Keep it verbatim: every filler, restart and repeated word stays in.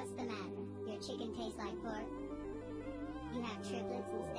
What's the matter? Your chicken tastes like pork? You have triplets instead.